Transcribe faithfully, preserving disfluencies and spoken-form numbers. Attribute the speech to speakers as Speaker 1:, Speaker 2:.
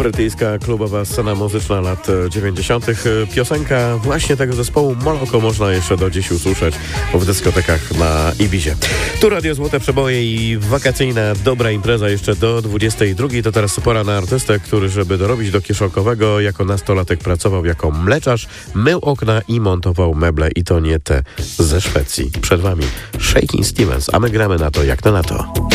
Speaker 1: Brytyjska klubowa scena muzyczna lat dziewięćdziesiątych. Piosenka właśnie tego zespołu Moloko można jeszcze do dziś usłyszeć w dyskotekach na Ibizie. Tu Radio Złote Przeboje i wakacyjna dobra impreza jeszcze do dwudziestej drugiej. To teraz pora na artystę, który żeby dorobić do kieszonkowego jako nastolatek pracował jako mleczarz, mył okna i montował meble i to nie te ze Szwecji. Przed wami Shakin' Stevens, a my gramy na to jak na na to.